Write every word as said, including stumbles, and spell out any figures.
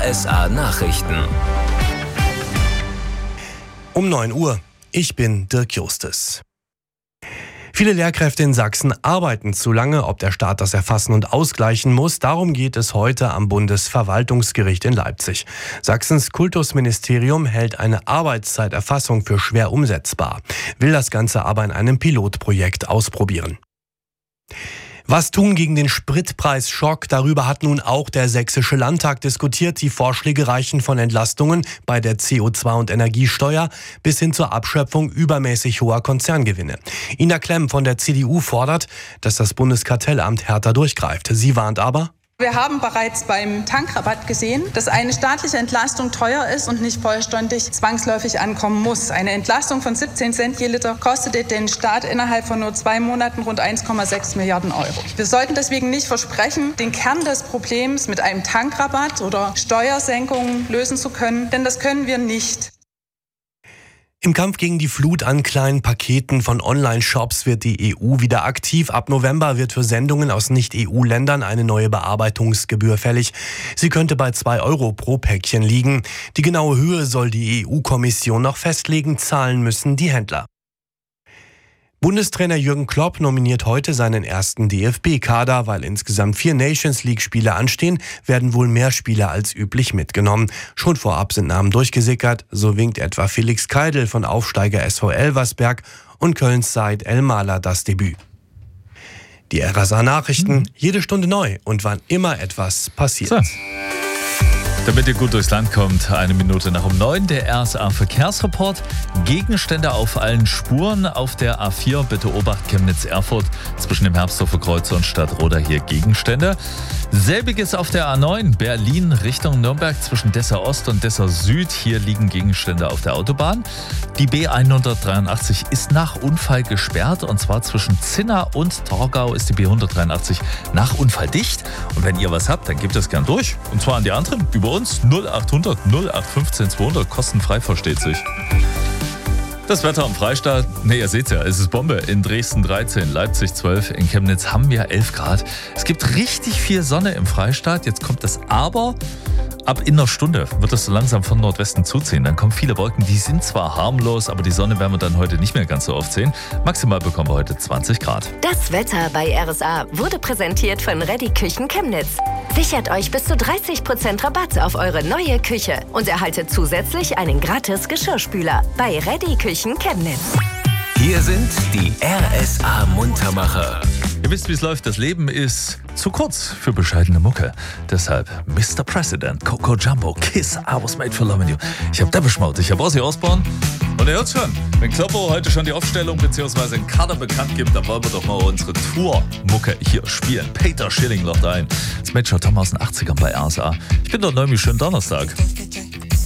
R S A Nachrichten. Um neun Uhr. Ich bin Dirk Justus. Viele Lehrkräfte in Sachsen arbeiten zu lange. Ob der Staat das erfassen und ausgleichen muss, darum geht es heute am Bundesverwaltungsgericht in Leipzig. Sachsens Kultusministerium hält eine Arbeitszeiterfassung für schwer umsetzbar, will das Ganze aber in einem Pilotprojekt ausprobieren. Was tun gegen den Spritpreisschock? Darüber hat nun auch der Sächsische Landtag diskutiert. Die Vorschläge reichen von Entlastungen bei der C O zwei- und Energiesteuer bis hin zur Abschöpfung übermäßig hoher Konzerngewinne. Ina Klemm von der C D U fordert, dass das Bundeskartellamt härter durchgreift. Sie warnt aber: Wir haben bereits beim Tankrabatt gesehen, dass eine staatliche Entlastung teuer ist und nicht vollständig zwangsläufig ankommen muss. Eine Entlastung von siebzehn Cent je Liter kostete den Staat innerhalb von nur zwei Monaten rund eins Komma sechs Milliarden Euro. Wir sollten deswegen nicht versprechen, den Kern des Problems mit einem Tankrabatt oder Steuersenkungen lösen zu können, denn das können wir nicht. Im Kampf gegen die Flut an kleinen Paketen von Online-Shops wird die E U wieder aktiv. Ab November wird für Sendungen aus Nicht-E U-Ländern eine neue Bearbeitungsgebühr fällig. Sie könnte bei zwei Euro pro Päckchen liegen. Die genaue Höhe soll die E U-Kommission noch festlegen, zahlen müssen die Händler. Bundestrainer Jürgen Klopp nominiert heute seinen ersten D F B-Kader. Weil insgesamt vier Nations-League-Spiele anstehen, werden wohl mehr Spieler als üblich mitgenommen. Schon vorab sind Namen durchgesickert. So winkt etwa Felix Keidel von Aufsteiger S V Elversberg und Kölns Said El-Mahler das Debüt. Die R S A-Nachrichten, mhm. jede Stunde neu und wann immer etwas passiert. So. Damit ihr gut durchs Land kommt, eine Minute nach um neun, der R S A-Verkehrsreport. Gegenstände auf allen Spuren auf der A vier. Bitte Obacht Chemnitz-Erfurt zwischen dem Herbsthofer Kreuzer und Stadtroda hier Gegenstände. Selbiges auf der A neun, Berlin Richtung Nürnberg zwischen Dessau Ost und Dessau Süd. Hier liegen Gegenstände auf der Autobahn. Die B hundertdreiundachtzig ist nach Unfall gesperrt und zwar zwischen Zinna und Torgau ist die B hundertdreiundachtzig nach Unfall dicht. Und wenn ihr was habt, dann gebt es gern durch. Und zwar an die anderen über uns null achthundert null acht fünfzehn zweihundert, kostenfrei, versteht sich. Das Wetter am Freistaat, ne, ihr seht's ja, es ist Bombe. In Dresden dreizehn, Leipzig zwölf, in Chemnitz haben wir elf Grad. Es gibt richtig viel Sonne im Freistaat, jetzt kommt das Aber. Ab in einer Stunde wird es so langsam von Nordwesten zuziehen. Dann kommen viele Wolken, die sind zwar harmlos, aber die Sonne werden wir dann heute nicht mehr ganz so oft sehen. Maximal bekommen wir heute zwanzig Grad. Das Wetter bei R S A wurde präsentiert von Reddy Küchen Chemnitz. Sichert euch bis zu dreißig Prozent Rabatt auf eure neue Küche und erhaltet zusätzlich einen gratis Geschirrspüler bei Reddy Küchen Chemnitz. Hier sind die R S A-Muntermacher. Ihr wisst, wie es läuft. Das Leben ist zu kurz für bescheidene Mucke. Deshalb Mister President, Coco Jumbo, Kiss, I was made for loving you. Ich hab Depeche Mode, ich hab Ozzy Osbourne. Und ihr hört's schon, wenn Kloppo heute schon die Aufstellung bzw. einen Kader bekannt gibt, dann wollen wir doch mal unsere Tour-Mucke hier spielen. Peter Schilling lockt ein. Das Major Tom aus den achtzigern bei R S A. Ich bin dort irgendwie schön Donnerstag.